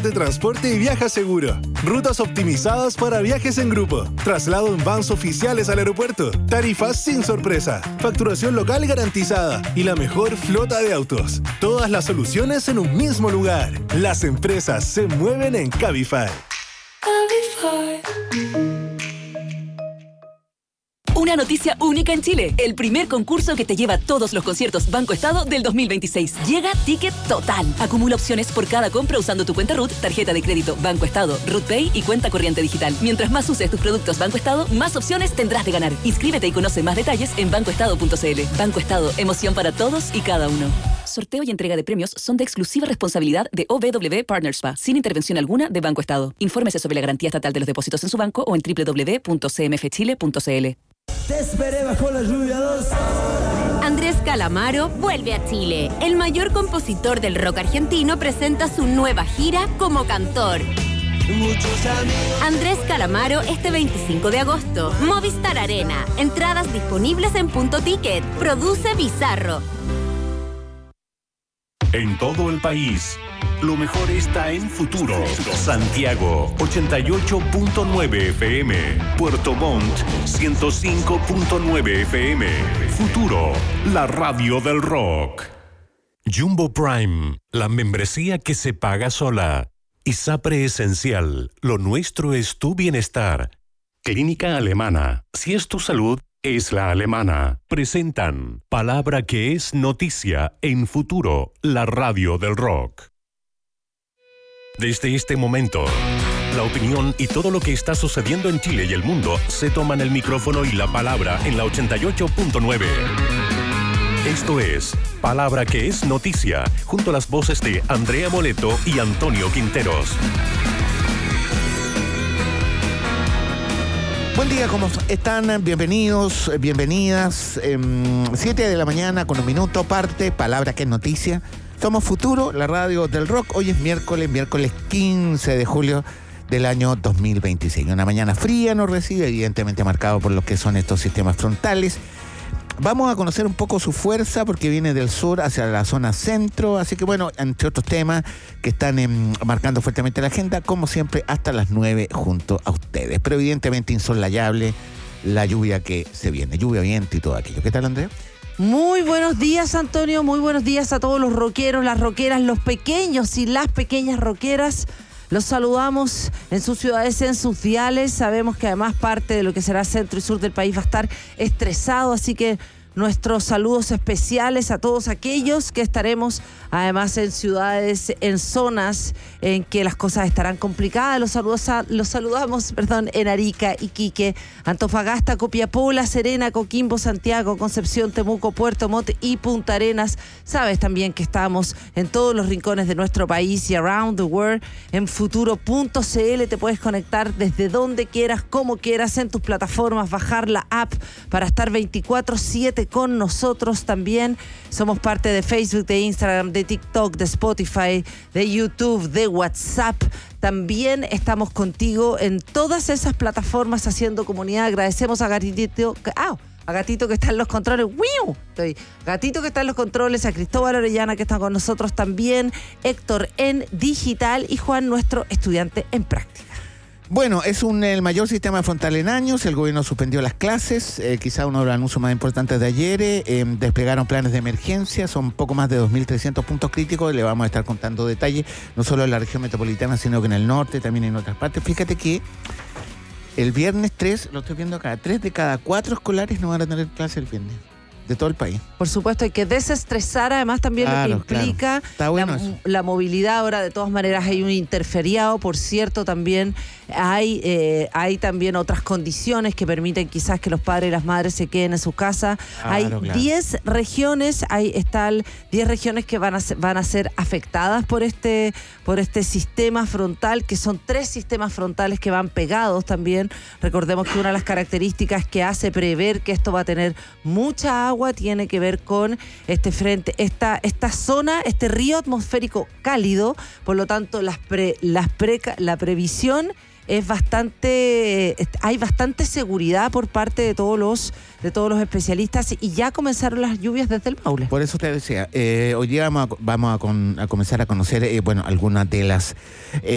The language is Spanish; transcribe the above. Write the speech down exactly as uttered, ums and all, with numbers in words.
de transporte y viaja seguro. Rutas optimizadas para viajes en grupo. Traslado en vans oficiales al aeropuerto. Tarifas sin sorpresa. Facturación local garantizada. Y la mejor flota de autos. Todas las soluciones en un mismo lugar. Las empresas se mueven en Cabify. Cabify. Una noticia única en Chile. El primer concurso que te lleva todos los conciertos Banco Estado del dos mil veintiséis. Llega Ticket Total. Acumula opciones por cada compra usando tu cuenta R U T, tarjeta de crédito Banco Estado, R U T Pay y cuenta corriente digital. Mientras más uses tus productos Banco Estado, más opciones tendrás de ganar. Inscríbete y conoce más detalles en banco estado punto c l. Banco Estado, emoción para todos y cada uno. Sorteo y entrega de premios son de exclusiva responsabilidad de O B W Partners S P A, sin intervención alguna de Banco Estado. Infórmese sobre la garantía estatal de los depósitos en su banco o en doble u doble u doble u punto c m f chile punto c l. Te esperé bajo la lluvia dos. Andrés Calamaro vuelve a Chile. El mayor compositor del rock argentino presenta su nueva gira como cantor. Muchos amigos. Andrés Calamaro este veinticinco de agosto. Movistar Arena. Entradas disponibles en Punto Ticket. Produce Bizarro. En todo el país, lo mejor está en Futuro. Santiago, ochenta y ocho punto nueve F M. Puerto Montt, ciento cinco punto nueve F M. Futuro, la radio del rock. Jumbo Prime, la membresía que se paga sola. ISAPRE Esencial, lo nuestro es tu bienestar. Clínica Alemana, si es tu salud, es la alemana. Presentan Palabra que es noticia en Futuro, la radio del rock. Desde este momento, la opinión y todo lo que está sucediendo en Chile y el mundo se toman el micrófono y la palabra en la ochenta y ocho punto nueve. Esto es Palabra que es noticia, junto a las voces de Andrea Moleto y Antonio Quinteros. Buen día, ¿cómo están? Bienvenidos, bienvenidas. Eh, siete de la mañana con un minuto, parte Palabra que es noticia. Somos Futuro, la radio del rock. Hoy es miércoles, miércoles quince de julio del año dos mil veintiséis. Una mañana fría nos recibe, evidentemente marcado por lo que son estos sistemas frontales. Vamos a conocer un poco su fuerza porque viene del sur hacia la zona centro. Así que bueno, entre otros temas que están eh, marcando fuertemente la agenda, como siempre, hasta las nueve junto a ustedes. Pero evidentemente insolayable la lluvia que se viene. Lluvia, viento y todo aquello. ¿Qué tal, Andrea? Muy buenos días, Antonio. Muy buenos días a todos los rockeros, las rockeras, los pequeños y las pequeñas rockeras. Los saludamos en sus ciudades, en sus diales. Sabemos que además parte de lo que será centro y sur del país va a estar estresado, así que nuestros saludos especiales a todos aquellos que estaremos además en ciudades, en zonas en que las cosas estarán complicadas. Los, saludos a, los saludamos perdón, en Arica, Iquique, Antofagasta, Copiapó, La Serena, Coquimbo, Santiago, Concepción, Temuco, Puerto Montt y Punta Arenas. Sabes también que estamos en todos los rincones de nuestro país y around the world. En futuro punto c l te puedes conectar desde donde quieras, como quieras, en tus plataformas, bajar la app para estar veinticuatro siete con nosotros también. Somos parte de Facebook, de Instagram, de TikTok, de Spotify, de YouTube, de WhatsApp. También estamos contigo en todas esas plataformas haciendo comunidad. Agradecemos a Gatito, ah, a Gatito que está en los controles. ¡Wiu! Estoy. Gatito que está en los controles, a Cristóbal Orellana que está con nosotros también, Héctor en digital y Juan, nuestro estudiante en práctica. Bueno, es un, el mayor sistema frontal en años. El gobierno suspendió las clases, eh, quizá uno de los anuncios más importantes de ayer. Eh, desplegaron planes de emergencia, son poco más de dos mil trescientos puntos críticos. Le vamos a estar contando detalles, no solo en la región metropolitana, sino que en el norte, también en otras partes. Fíjate que el viernes tres, lo estoy viendo acá, tres de cada cuatro escolares no van a tener clase el viernes. De todo el país. Por supuesto, hay que desestresar además también claro, lo que implica claro. Está bueno la, la movilidad. Ahora, de todas maneras, hay un interferiado, por cierto, también hay, eh, hay también otras condiciones que permiten quizás que los padres y las madres se queden en su casa. Claro, hay diez claro. regiones, hay están diez regiones que van a ser, van a ser afectadas por este, por este sistema frontal, que son tres sistemas frontales que van pegados también. Recordemos que una de las características que hace prever que esto va a tener mucha agua tiene que ver con este frente, esta, esta zona, este río atmosférico cálido. Por lo tanto, las pre, las pre, la previsión es bastante, hay bastante seguridad por parte de todos los de todos los especialistas y ya comenzaron las lluvias desde el Maule. Por eso te decía, eh, hoy día vamos a, vamos a, con, a comenzar a conocer, eh, bueno, algunas de las eh,